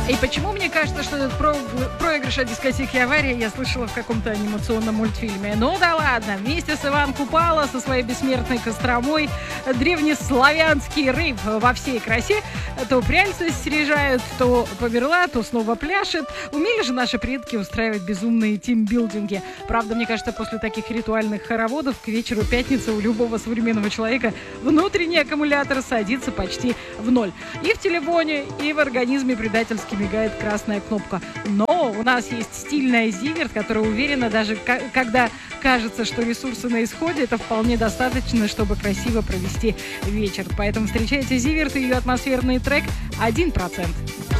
И почему мне кажется, что этот проигрыш от дискотеки «Авария» я слышала в каком-то анимационном мультфильме? Ну да ладно, вместе с Иван Купала со своей бессмертной Костромой древнеславянский рейв во всей красе. То пряльцы снаряжают, то померла, то снова пляшет. Умели же наши предки устраивать безумные тимбилдинги. Правда, мне кажется, после таких ритуальных хороводов к вечеру пятницы у любого современного человека внутренний аккумулятор садится почти в ноль. И в телефоне, и в организме предательски мигает красная кнопка. Но у нас есть стильная Зиверт, которая уверена, даже когда кажется, что ресурсы на исходе, это вполне достаточно, чтобы красиво провести вечер. Поэтому встречайте Зиверт и ее атмосферный трек «1%».